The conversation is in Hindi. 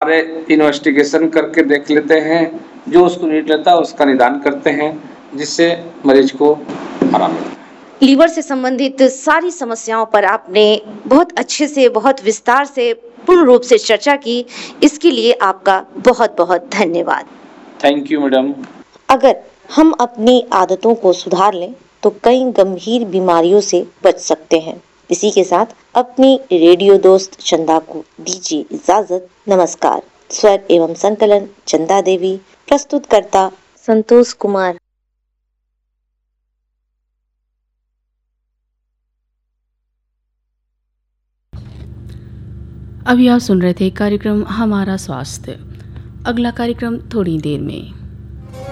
सारे इन्वेस्टिगेशन करके देख लेते हैं, जो उसको नीड लेता है उसका निदान करते हैं, जिससे मरीज को आराम मिलता है। लीवर से संबंधित सारी समस्याओं पर आपने बहुत अच्छे से, बहुत विस्तार से, पूर्ण रूप से चर्चा की। इसके लिए आपका बहुत बहुत धन्यवाद। Thank you madam. अगर हम अपनी आदतों को सुधार लें तो कई गंभीर बीमारियों से बच सकते हैं। इसी के साथ अपनी रेडियो दोस्त चंदा को दीजिए इजाजत। नमस्कार। स्वर एवं संकलन चंदा देवी। प्रस्तुतकर्ता संतोष कुमार। अभी आप सुन रहे थे कार्यक्रम हमारा स्वास्थ्य। अगला कार्यक्रम थोड़ी देर में।